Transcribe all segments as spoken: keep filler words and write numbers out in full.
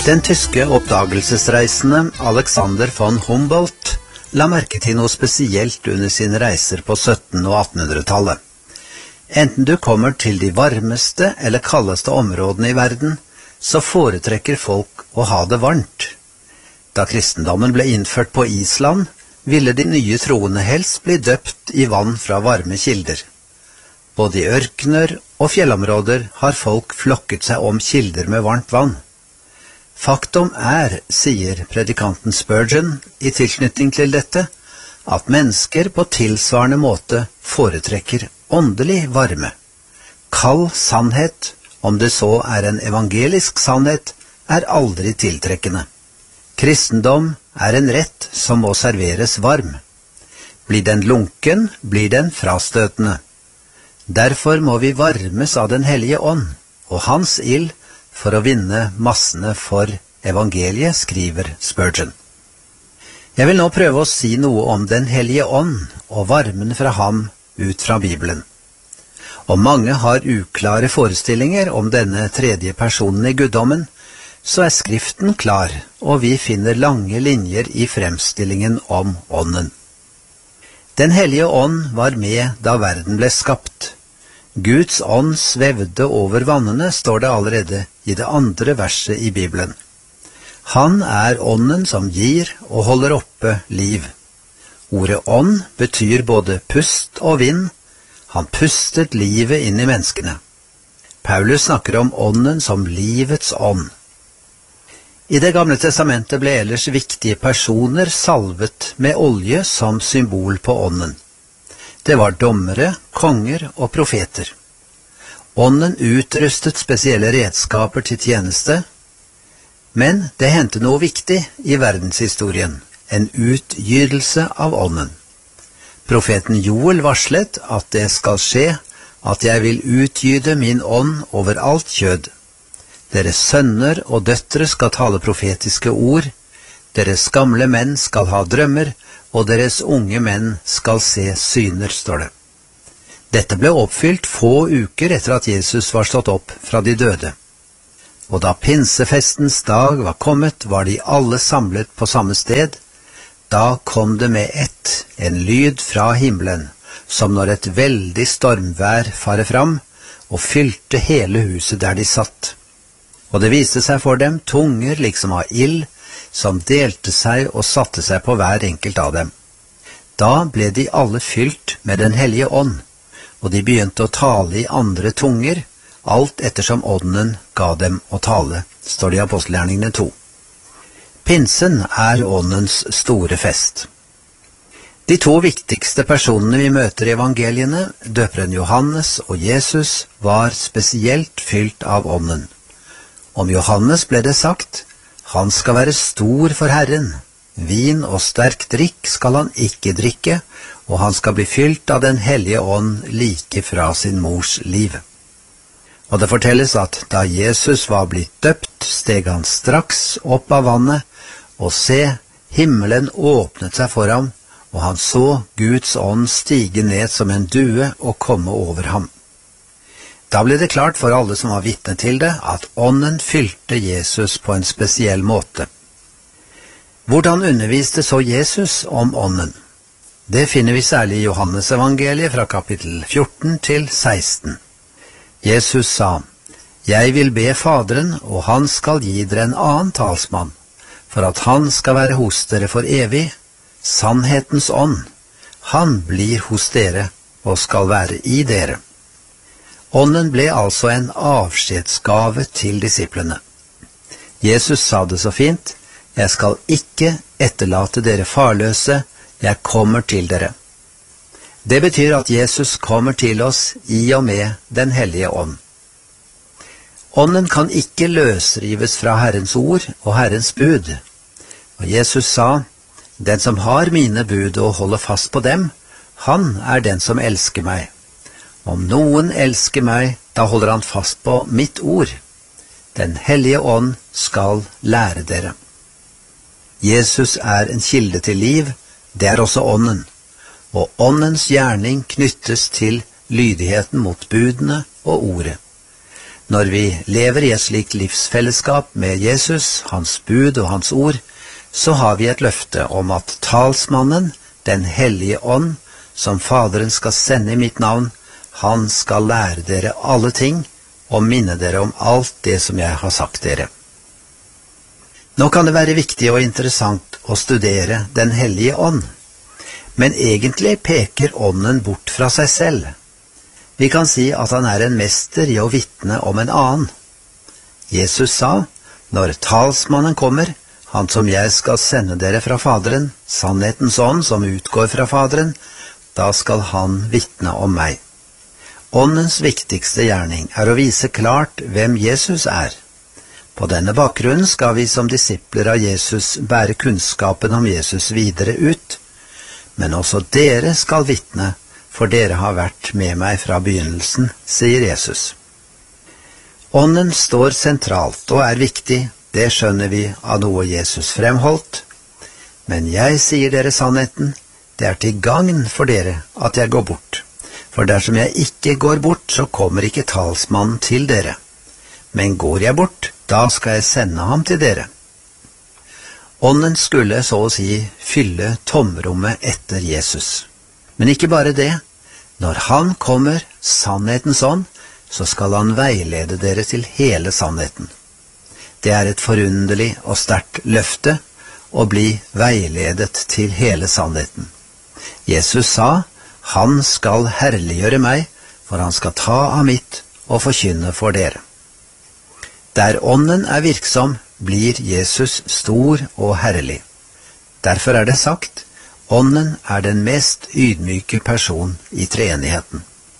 Den tyske oppdagelsesreisende Alexander von Humboldt la merke til noe spesielt under sine reiser på sytten- og attenhundretallet. Enten du kommer til de varmeste eller kaldeste områdene i verden, så foretrekker folk å ha det varmt. Da kristendommen ble innført på Island, ville de nye troende helst bli døpt i vann fra varme kilder. Både i ørkener og fjellområder har folk flokket seg om kilder med varmt vann. Faktum er, sier predikanten Spurgeon i tilknytning til dette, at mennesker på tilsvarende måte foretrekker åndelig varme. Kald sannhet, om det så er en evangelisk sannhet, er aldri tiltrekkende. Kristendom er en rett som må serveres varm. Blir den lunken, blir den frastøtende. Derfor må vi varmes av den hellige ånd, og hans ild, for å vinne massene for evangeliet, skriver Spurgeon. Jeg vil nå prøve å si noe om den hellige ånd og varmen fra ham ut fra Bibelen. Og mange har uklare forestillinger om denne tredje personen i guddommen, så er Skriften klar, og vi finner lange linjer i fremstillingen om ånden. Den hellige ånd var med da verden ble skapt. Guds ånd svevde over vannene, står det allerede i det andre verset i Bibelen. Han er ånden som gir og holder oppe liv. Ordet ånd betyr både pust og vind. Han pustet livet inn i menneskene. Paulus snakker om ånden som livets ånd. I Det gamle testamentet ble ellers viktige personer salvet med olje som symbol på ånden. Det var dommere, konger og profeter. Ånden utrustet spesielle redskaper til tjeneste, men det hendte noe viktig i verdenshistorien, en utgytelse av ånden. Profeten Joel varslet at det skal skje, at jeg vil utgyte min ånd over alt kjød. Deres sønner og døtre skal tale profetiske ord, deres gamle menn skal ha drømmer, og deres unge menn skal se syner, står det. Dette ble oppfylt få uker etter at Jesus var stått opp fra de døde. Og da pinsefestens dag var kommet, var de alle samlet på samme sted. Da kom det med ett en lyd fra himmelen, som når et veldig stormvær farer fram, og fylte hele huset der de satt. Og det viste seg for dem tunger liksom av ild, som delte seg og satte seg på hver enkelt av dem. Da ble de alle fylt med den hellige ånd, og de begynte å tale i andre tunger, alt ettersom ånden ga dem å tale, står det i Apostelgjerningene to. Pinsen er åndens store fest. De to viktigste personene vi møter i evangeliene, døperen Johannes og Jesus, var spesielt fylt av ånden. Om Johannes ble det sagt: han skal være stor for Herren. Vin og sterk drikk skal han ikke drikke, og han skal bli fylt av den hellige ånd like fra sin mors liv. Og det fortelles at da Jesus var blitt døpt, steg han straks opp av vannet, og se, himmelen åpnet seg for ham, og han så Guds ånd stige ned som en due og komme over ham. Da ble det klart for alle som var vitne til det, at ånden fylte Jesus på en spesiell måte. Hvordan underviste så Jesus om ånden? Det finner vi særlig i Johannes evangeliet fra kapittel fjorten til seksten. Jesus sa: jeg vil be Faderen, og han skal gi dere en annen talsmann, for at han skal være hos dere for evig, sannhetens ånd. Han blir hos dere og skal være i dere. Ånden ble altså en avskjedsgave til disiplene. Jesus sa det så fint: jeg skal ikke etterlate dere farløse, jeg kommer til dere. Det betyr at Jesus kommer til oss i og med den hellige ånd. Ånden kan ikke løsrives fra Herrens ord og Herrens bud. Og Jesus sa: den som har mine bud og holder fast på dem, han er den som elsker meg. Om noen elsker meg, da holder han fast på mitt ord. Den hellige ånd skal lære dere. Jesus er en kilde til liv, det er også ånden. Og åndens gjerning knyttes til lydigheten mot budene og ordet. Når vi lever i et slikt livsfellesskap med Jesus, hans bud og hans ord, så har vi et løfte om at talsmannen, Den hellige ånd, som Faderen skal sende i mitt navn, han skal lære dere alle ting og minne dere om alt det som jeg har sagt dere. Nå kan det være viktig og interessant å studere Den hellige ånd, men egentlig peker ånden bort fra seg selv. Vi kan si at han er en mester i å vitne om en annen. Jesus sa, når talsmannen kommer, han som jeg skal sende dere fra Faderen, sannhetens ånd som utgår fra Faderen, da skal han vitne om meg. Åndens viktigste gjerning er å vise klart hvem Jesus er. På denne bakgrunnen skal vi som disipler av Jesus bære kunnskapen om Jesus videre ut, men også dere skal vitne, for dere har vært med meg fra begynnelsen, sier Jesus. Ånden står sentralt og er viktig, det skjønner vi av noe Jesus fremholdt. Men jeg sier dere sannheten, det er til gagn for dere at jeg går bort. For dersom jeg ikke går bort, så kommer ikke talsmannen til dere. Men går jeg bort, da skal jeg sende ham til dere. Ånden skulle så å si fylle tomrommet etter Jesus. Men ikke bare det. Når han kommer, sannhetens ånd, så skal han veilede dere til hele sannheten. Det er et forunderlig og sterkt løfte å bli veiledet til hele sannheten. Jesus sa, han skal herliggjøre meg, for han skal ta av mitt og forkynne for dere. Der ånden er virksom, blir Jesus stor og herlig. Derfor er det sagt, ånden er den mest ydmyke person i treenigheten.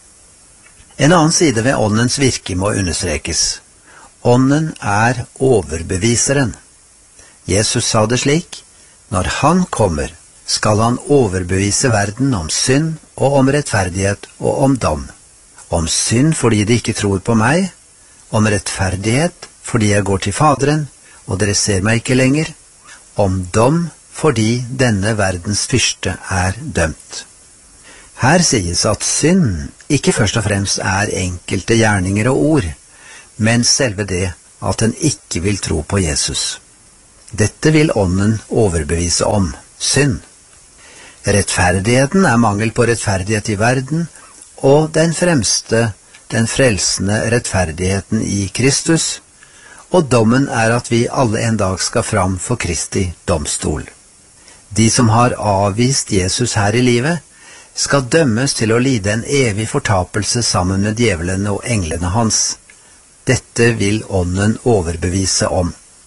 En annen side ved åndens virke må understrekes. Ånden er overbeviseren. Jesus sa det slik, når han kommer, skal han overbevise verden om synd og om rettferdighet og om dom. Om synd fordi de ikke tror på meg, om rettferdighet fordi jeg går til Faderen, og dere ser meg ikke lenger, om dom fordi denne verdens fyrste er dømt. Her sies at synd ikke først og fremst er enkelte gjerninger og ord, men selve det at den ikke vil tro på Jesus. Dette vil ånden overbevise om, synd. Rettferdigheten er mangel på rettferdighet i verden, og den fremste, den frelsende rettferdigheten i Kristus, og dommen er at vi alle en dag skal fram for Kristi domstol. De som har avvist Jesus her i livet, skal dømmes til å lide en evig fortapelse sammen med djevelen og englene hans. Dette vil ånden overbevise om.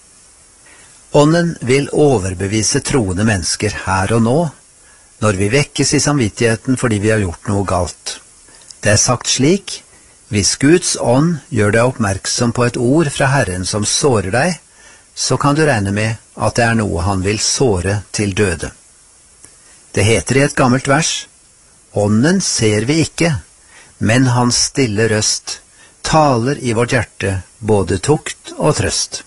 Ånden vil overbevise troende mennesker her og nå, når vi vekkes i samvittigheten fordi vi har gjort noe galt. Det er sagt slik, hvis Guds ånd gjør deg oppmerksom på et ord fra Herren som sårer deg, så kan du regne med at det er noe han vil såre til døde. Det heter i et gammelt vers, ånden ser vi ikke, men hans stille røst taler i vårt hjerte både tukt og trøst.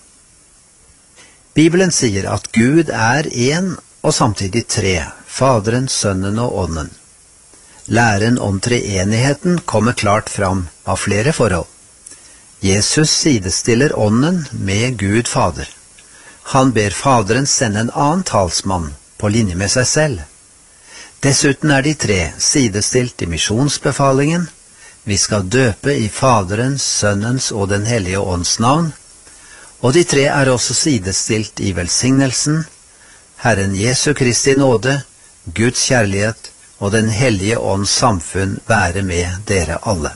Bibelen sier at Gud er en og samtidig tre, Faderen, Sønnen og Ånden. Læren om treenigheten kommer klart fram av flere forhold. Jesus sidestiller Ånden med Gud Fader. Han ber Faderen sende en annen talsmann på linje med seg selv. Dessuten er de tre sidestilt i misjonsbefalingen. Vi skal døpe i Faderens, Sønnens og Den hellige ånds navn, og de tre er også sidestilt i velsignelsen, Herren Jesu Kristi nåde, Guds kjærlighet og Den hellige ånds samfunn være med dere alle.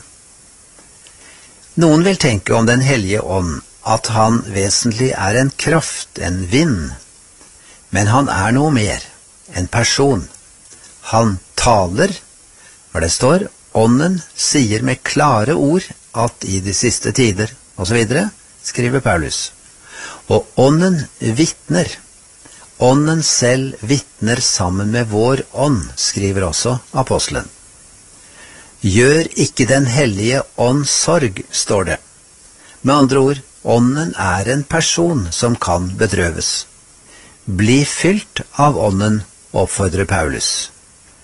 Noen vil tenke om Den hellige ånd at han vesentlig er en kraft, en vind, men han er noe mer, en person. Han taler, for det står, ånden sier med klare ord at i de siste tider, og så videre, skriver Paulus. Og ånden vittner. Ånden selv vittner sammen med vår ånd, skriver også apostelen. Gjør ikke Den hellige ånd sorg, står det. Med andre ord, ånden er en person som kan bedrøves. Bli fylt av ånden, oppfordrer Paulus.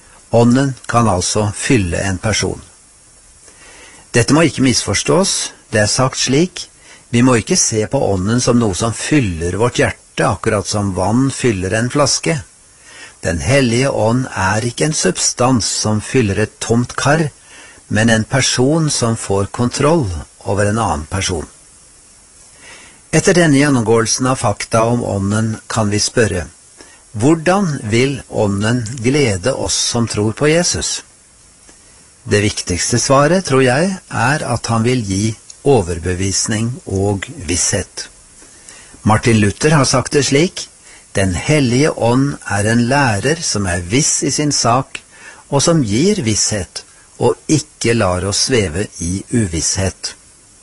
Ånden kan altså fylle en person. Dette må ikke misforstås. Det er sagt slik: vi må ikke se på ånden som noe som fyller vårt hjerte, akkurat som vann fyller en flaske. Den hellige ånd er ikke en substans som fyller et tomt kar, men en person som får kontroll over en annen person. Etter denne gjennomgåelsen av fakta om ånden kan vi spørre: hvordan vil ånden glede oss som tror på Jesus? Det viktigste svaret, tror jeg, er at han vil gi overbevisning og visshet. Martin Luther har sagt det slik: Den hellige ånd er en lærer som er viss i sin sak, og som gir visshet, og ikke lar oss sveve i uvisshet.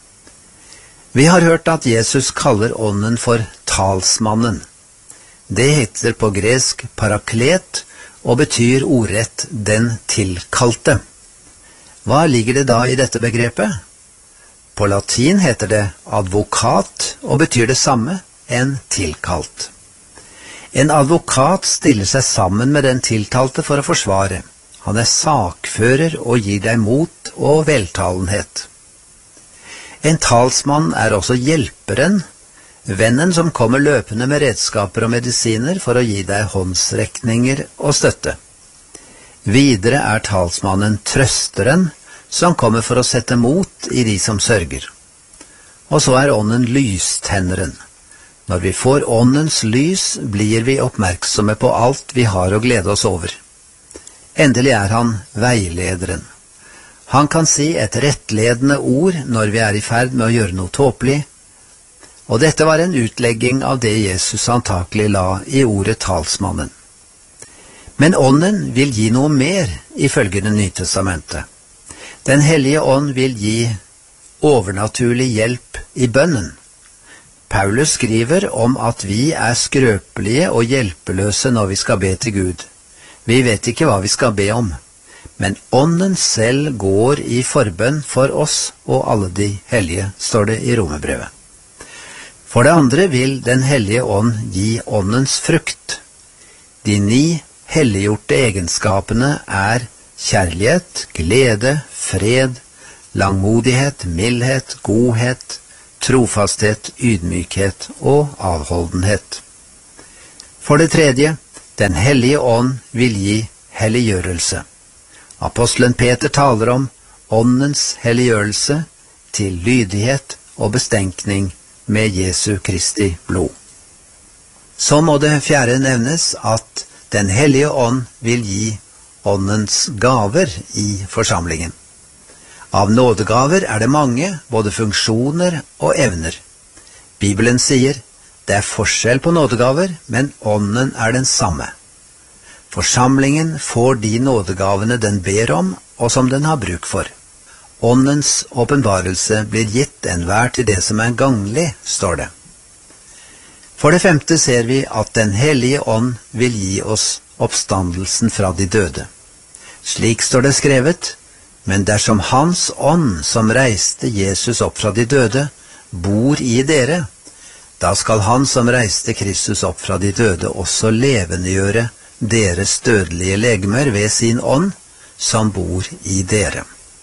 Vi har hørt at Jesus kaller ånden for talsmannen. Det heter på gresk paraklet, og betyr ordrett den tilkalte. Hva ligger det da i dette begrepet? På latin heter det advokat, og betyr det samme, en tilkalt. En advokat stiller seg sammen med den tiltalte for å forsvare. Han er sakfører og gir deg mot og veltalenhet. En talsmann er også hjelperen, vennen som kommer løpende med redskaper og medisiner for å gi deg håndsrekninger og støtte. Videre er talsmannen trøsteren, som kommer for å sette mot i de som sørger. Og så er ånden lystenneren. Når vi får åndens lys, blir vi oppmerksomme på alt vi har å glede oss over. Endelig er han veilederen. Han kan si et rettledende ord når vi er i ferd med å gjøre noe tåpelig, og dette var en utlegging av det Jesus antakelig la i ordet talsmannen. Men ånden vil gi noe mer, ifølge Det nye testamentet. Den hellige ånd vil gi overnaturlig hjelp i bønnen. Paulus skriver om at vi er skrøpelige og hjelpeløse når vi skal be til Gud. Vi vet ikke hva vi skal be om, men ånden selv går i forbønn for oss og alle de hellige, står det i Romerbrevet. For det andre vil Den hellige ånd gi åndens frukt. De ni helliggjorte egenskapene er kjærlighet, glede, fred, langmodighet, mildhet, godhet, trofasthet, ydmykhet og avholdenhet. For det tredje, Den hellige ånd vil gi helliggjørelse. Apostelen Peter taler om åndens helliggjørelse til lydighet og bestenkning med Jesu Kristi blod. Så må det fjerde nevnes at Den hellige ånd vil gi åndens gaver i forsamlingen. Av nådegaver er det mange, både funksjoner og evner. Bibelen sier, det er forskjell på nådegaver, men ånden er den samme. Forsamlingen får de nådegavene den ber om, og som den har bruk for. Åndens åpenbarelse blir gitt enhver til det som er ganglig, står det. For det femte ser vi at Den hellige ånd vil gi oss oppstandelsen fra de døde. Slik står det skrevet, men dersom Hans ånd som reiste Jesus opp fra de døde, bor i dere, da skal Han som reiste Kristus opp fra de døde også levendegjøre deres dødelige legemer ved sin ånd, som bor i dere.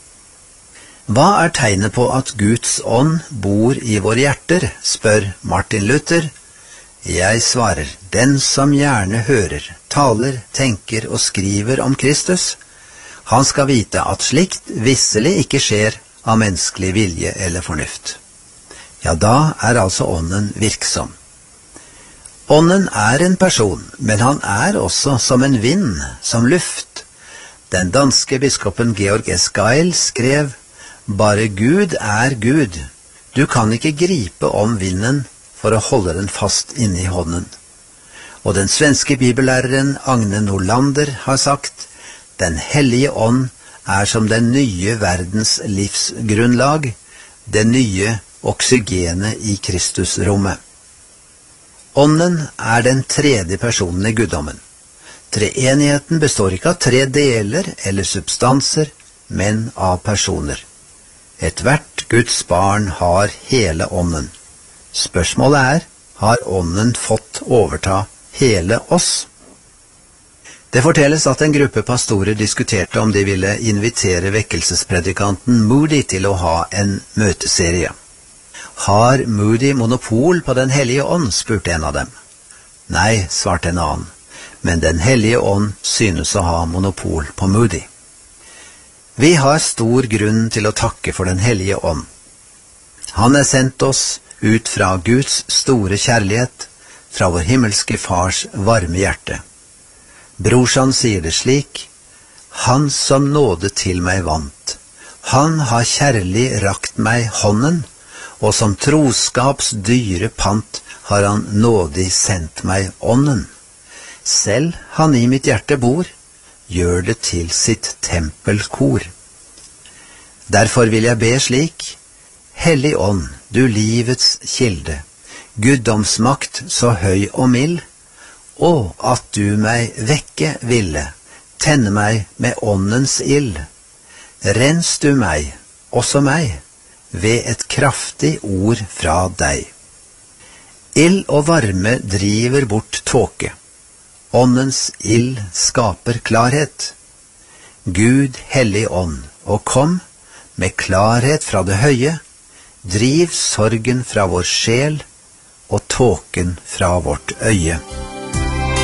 Hva er tegnet på at Guds ånd bor i våre hjerter, spør Martin Luther. Jeg svarer, den som gjerne hører, taler, tenker og skriver om Kristus, han skal vite at slikt visselig ikke skjer av menneskelig vilje eller fornuft. Ja, da er altså ånden virksom. Ånden er en person, men han er også som en vind, som luft. Den danske biskopen Georg S. Geil skrev, bare Gud er Gud. Du kan ikke gripe om vinden for å holde den fast inne i hånden. Og den svenske bibellæreren Agne Nordlander har sagt, Den hellige ånd er som den nye verdens livsgrunnlag, det nye oksygenet i Kristusrommet. Ånden er den tredje personen i guddommen. Treenigheten består ikke av tre deler eller substanser, men av personer. Et hvert Guds barn har hele ånden. Spørsmålet er, har ånden fått overta hele oss? Det fortelles at en gruppe pastorer diskuterte om de ville invitere vekkelsespredikanten Moody til å ha en møteserie. Har Moody monopol på Den hellige ånd, spurte en av dem. Nei, svarte en annen, men Den hellige ånd synes å ha monopol på Moody. Vi har stor grunn til å takke for Den hellige ånd. Han er sendt oss ut fra Guds store kjærlighet, fra vår himmelske fars varme hjerte. Brorsan sier det slik: Han som nåde til meg vant, han har kjærlig rakt meg hånden, og som troskaps dyre pant har han nådig sendt meg ånden. Selv han i mitt hjerte bor, gjør det til sitt tempelkor. Derfor vil jeg be slik: Hellig ånd, du livets kilde, guddomsmakt så høy og mild, og at du meg vekke ville, tenne meg med åndens ild. Rens du meg, også meg, ved et kraftig ord fra deg. Ild og varme driver bort tåke. Åndens ild skaper klarhet. Gud, hellig ånd, og kom med klarhet fra det høye, driv sorgen fra vår sjel og tåken fra vårt øye.